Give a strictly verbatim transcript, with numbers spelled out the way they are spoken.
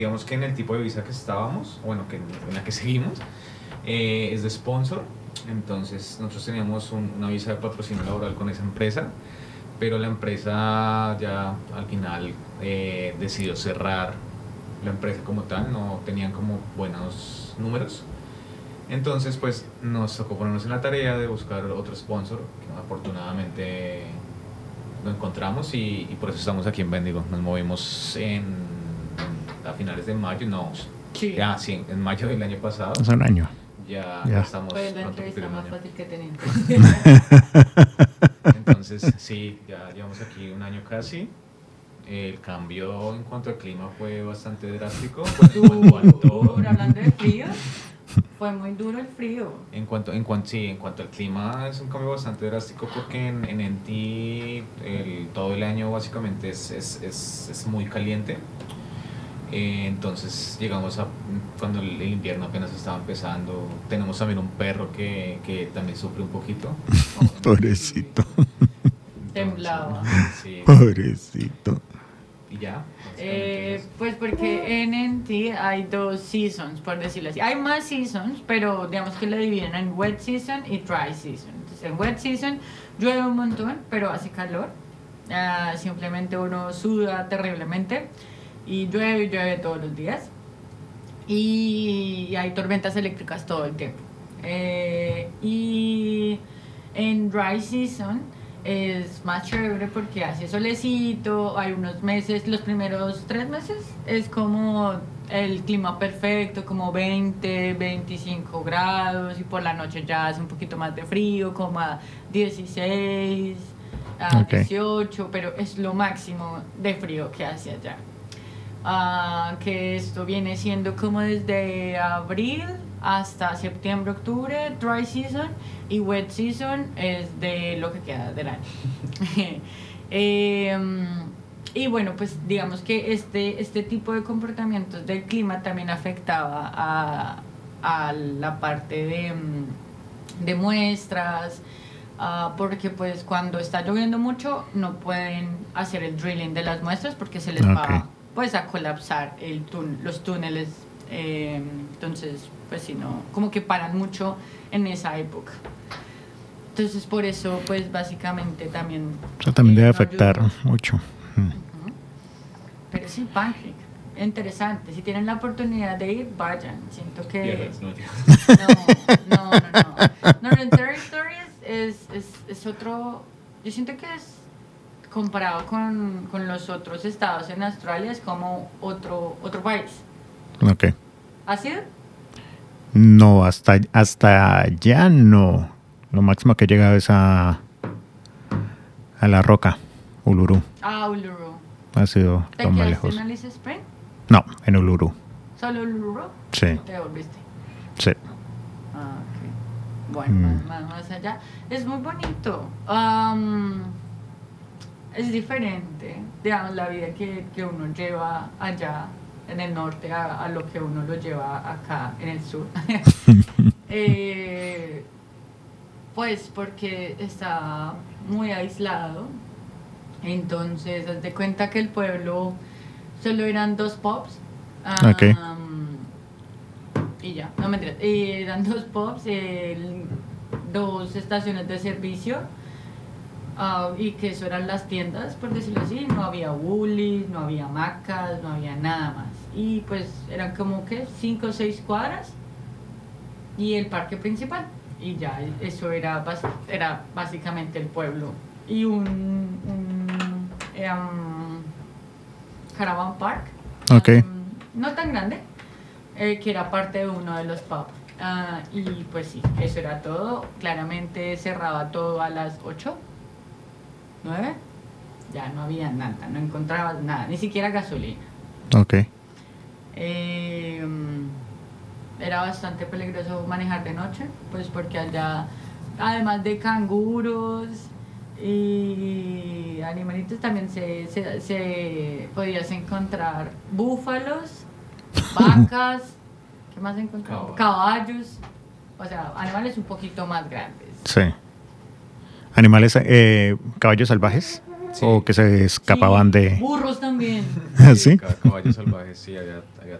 digamos que en el tipo de visa que estábamos, bueno, que en la que seguimos, eh, es de sponsor. Entonces nosotros teníamos un, una visa de patrocinio laboral con esa empresa, pero la empresa ya al final eh, decidió cerrar la empresa como tal, no tenían como buenos números. Entonces pues nos tocó ponernos en la tarea de buscar otro sponsor, que afortunadamente lo encontramos y, y por eso estamos aquí en Bendigo. Nos movimos en, a finales de mayo, no, Sí. ya, sí, en mayo del año pasado. Hace un año. Ya, Ya. ya estamos Fue la pronto a cumplir entrevista un más año. fácil que he tenido. Entonces, sí, ya llevamos aquí un año casi. El cambio en cuanto al clima fue bastante drástico. Pues, en cuanto al todo, Duro, hablando de frío, fue muy duro el frío. en cuanto, en cuanto, sí, en cuanto al clima es un cambio bastante drástico porque en, en N T el, todo el año básicamente es, es, es, es muy caliente. Eh, entonces llegamos a cuando el, el invierno apenas estaba empezando. Tenemos también un perro que, que también sufre un poquito. Pobrecito. Temblaba. Sí, Pobrecito. y ya. Eh, básicamente es- pues porque en N T hay dos seasons, por decirlo así. Hay más seasons, pero digamos que lo dividen en wet season y dry season. Entonces, en wet season llueve un montón, pero hace calor. Ah, simplemente uno suda terriblemente y llueve y llueve todos los días. Y hay tormentas eléctricas todo el tiempo. Eh, y en dry season es más chévere porque hace solecito, hay unos meses, los primeros tres meses es como el clima perfecto, como veinte, veinticinco grados y por la noche ya hace un poquito más de frío, como a dieciséis, a Ok. dieciocho, pero es lo máximo de frío que hace allá. Ah, que esto viene siendo como desde abril hasta septiembre, octubre, dry season, y wet season es de lo que queda del año. Em, y bueno, pues digamos que este, este tipo de comportamientos del clima también afectaba a, a la parte de, mm, de muestras, ah, porque pues cuando está lloviendo mucho no pueden hacer el drilling de las muestras porque se les va Ok. pues a colapsar el tún- los túneles. eh, entonces pues si no, como que paran mucho en esa época. Entonces por eso pues básicamente también Eso también eh, debe no afectar ayudó. mucho. Mm. Ujú. Pero sí, Pancake, interesante. Si tienen la oportunidad de ir, vayan. Siento que Piernas, no, mentiras. no, no, no, no. Northern Territory es, es, es otro. Yo siento que es comparado con, con los otros estados en Australia, es como otro, otro país. Ok. ¿Ha sido? No, hasta, hasta allá no. Lo máximo que he llegado es a, a La Roca, Uluru. Ah, Uluru. Ha sido ¿Te lo más quedaste lejos. en Alice Spring? No, en Uluru. ¿Solo Uluru? Sí, ¿Te volviste? sí. Ah, ok. Bueno, Mm. más, más, más allá. Es muy bonito. Am, es diferente, digamos, la vida que, que uno lleva allá en el norte a, a lo que uno lo lleva acá en el sur. Eh, pues porque está muy aislado. Entonces, haz de cuenta que el pueblo solo eran dos pubs. Ok. am, y ya, no mentiras. eh, eran dos pubs, el- dos estaciones de servicio. ah, y que eso eran las tiendas, por decirlo así. No había Woolies, no había Macas, no había nada más. Y pues eran como que cinco o seis cuadras y el parque principal. Y ya, eso era, bas- era básicamente el pueblo. Y un, un em, caravan park. Ok. em, no tan grande, eh, que era parte de uno de los pubs. Ah, y pues sí, eso era todo. Claramente cerraba todo a las ocho, nueve. Ya no había nada, no encontrabas nada, ni siquiera gasolina. Ok. Eh, era bastante peligroso manejar de noche, pues porque allá, además de canguros y animalitos, también se, se, se podías encontrar búfalos, vacas, ¿qué más encontramos? Caballos, o sea, animales un poquito más grandes. Sí. Animales, eh, caballos salvajes. Sí. o que se escapaban Sí, de... burros también. ¿Sí? ca- Caballos salvajes, sí, había, había